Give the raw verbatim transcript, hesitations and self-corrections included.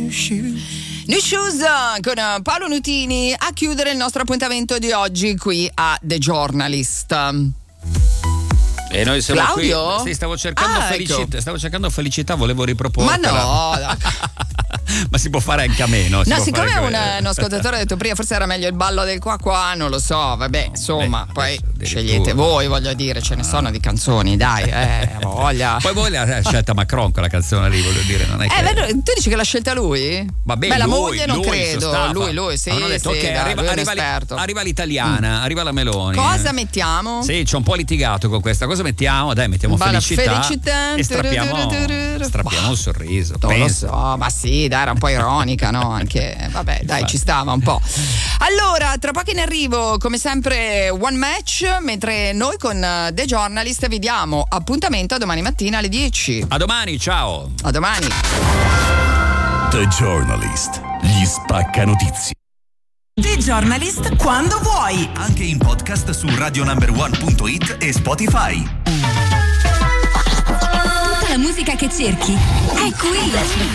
new shoes. New Shoes con Paolo Nutini a chiudere il nostro appuntamento di oggi qui a The Journalist. E noi siamo Claudio? qui. Sì, stavo cercando ah, felicità, ecco. stavo cercando felicità, volevo riproporre. Ma no, ma si può fare anche a meno. No, siccome un, un ascoltatore ha detto prima forse era meglio il ballo del qua qua, non lo so, vabbè, insomma, Beh, poi adesso, scegliete voi, voglio dire, ce ne sono di canzoni, dai, eh, voglia. Poi voi l'ha scelta Macron quella canzone lì, voglio dire, non è che... Eh, beh, tu dici che l'ha scelta lui? Vabbè, Beh, la lui, moglie non lui, credo, Sostava. lui, lui, sì, Hanno detto, sì, ok, dai, arriva, lui è un arriva, esperto. arriva l'italiana, Mm. arriva la Meloni. Cosa mettiamo? Sì, c'ho un po' litigato con questa, cosa mettiamo? Dai, mettiamo Balla felicità, felicità. e strappiamo, strappiamo un sorriso. Non lo pensa. so, ma sì, dai, era un po' ironica, no? Anche, vabbè, dai, ci stava un po'. Allora, tra poco in arrivo, come sempre, One Match, mentre noi con The Journalist vi diamo appuntamento a domani mattina alle dieci. A domani, ciao. A domani. The Journalist, gli spacca notizie. The Journalist quando vuoi. Anche in podcast su radio number one punto it e Spotify. Tutta la musica che cerchi è qui.